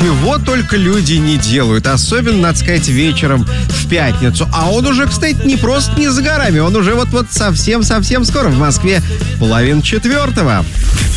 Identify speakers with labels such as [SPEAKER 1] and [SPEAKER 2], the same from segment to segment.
[SPEAKER 1] чего только люди не делают. Особенно, надо сказать, вечером в пятницу. А он уже, кстати, не просто не за горами. Он уже вот совсем-совсем скоро. В Москве 3:30.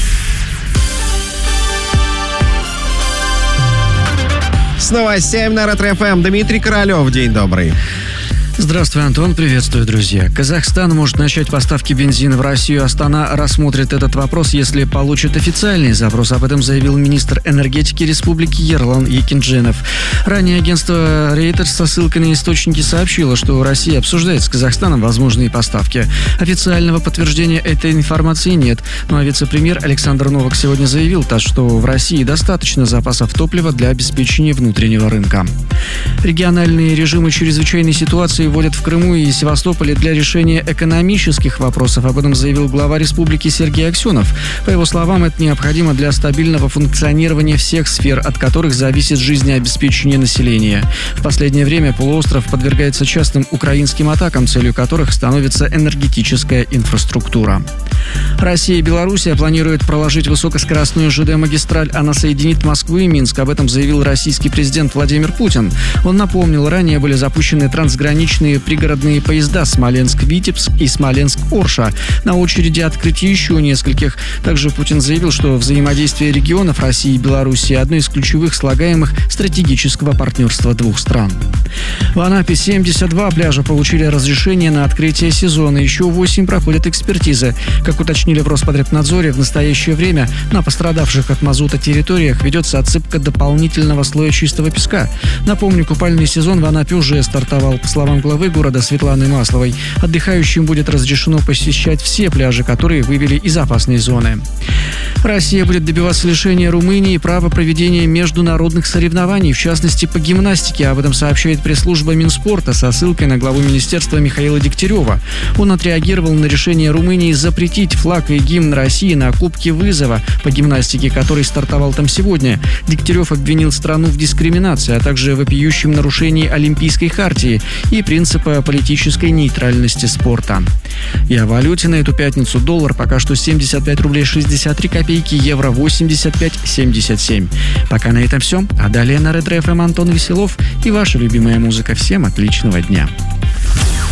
[SPEAKER 1] С новостями на Ретро-ФМ Дмитрий Королев. День добрый.
[SPEAKER 2] Здравствуй, Антон. Приветствую, друзья. Казахстан может начать поставки бензина в Россию. Астана рассмотрит этот вопрос, если получит официальный запрос. Об этом заявил министр энергетики республики Ерлан Екиндженов. Ранее агентство Reuters со ссылкой на источники сообщило, что Россия обсуждает с Казахстаном возможные поставки. Официального подтверждения этой информации нет. Ну а вице-премьер Александр Новак сегодня заявил, что в России достаточно запасов топлива для обеспечения внутреннего рынка. Региональные режимы чрезвычайной ситуации вводят в Крыму и Севастополе для решения экономических вопросов. Об этом заявил глава республики Сергей Аксенов. По его словам, это необходимо для стабильного функционирования всех сфер, от которых зависит жизнеобеспечение населения. В последнее время полуостров подвергается частым украинским атакам, целью которых становится энергетическая инфраструктура. Россия и Белоруссия планируют проложить высокоскоростную ЖД-магистраль. Она соединит Москву и Минск. Об этом заявил российский президент Владимир Путин. Он напомнил, ранее были запущены трансграничные пригородные поезда Смоленск-Витебск и Смоленск-Орша. На очереди открытие еще нескольких. Также Путин заявил, что взаимодействие регионов России и Белоруссии – одно из ключевых слагаемых стратегического партнерства двух стран. В Анапе 72 пляжа получили разрешение на открытие сезона. Еще 8 проходят экспертизы. Как уточнили в Роспотребнадзоре, в настоящее время на пострадавших от мазута территориях ведется отсыпка дополнительного слоя чистого песка. Напомню, купальный сезон в Анапе уже стартовал. По словам главы города Светланы Масловой, отдыхающим будет разрешено посещать все пляжи, которые вывели из опасной зоны. Россия будет добиваться лишения Румынии права проведения международных соревнований, в частности по гимнастике. Об этом сообщает пресс-служба Минспорта со ссылкой на главу министерства Михаила Дегтярева. Он отреагировал на решение Румынии запретить флаг и гимн России на Кубке Вызова по гимнастике, который стартовал там сегодня. Дегтярев обвинил страну в дискриминации, а также вопиющем нарушении Олимпийской хартии и принципа политической нейтральности спорта. И о валюте на эту пятницу: доллар пока что 75 рублей 63 копейки, евро 85,77. Пока на этом все. А далее на Ретро-ФМ Антон Веселов и ваша любимая музыка. Всем отличного дня.